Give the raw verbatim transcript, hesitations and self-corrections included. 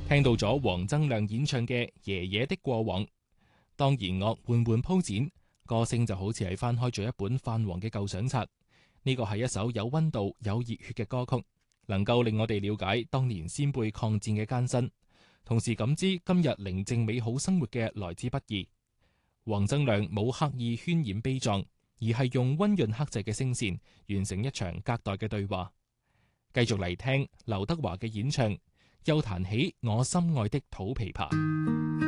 聽到咗黃增亮演唱嘅《爺爺的過往》，當弦樂緩緩鋪展，歌聲就好似係翻開咗一本泛黃嘅舊相冊。呢個係一首有溫度、有熱血嘅歌曲，能夠令我哋了解當年先輩抗戰嘅艱辛，同時感知今日寧靜美好生活嘅來之不易。黃增亮冇刻意渲染悲壯，而係用溫潤克制嘅聲線完成一場隔代嘅對話。繼續嚟聽劉德華嘅演唱，又彈起我心愛的土琵琶。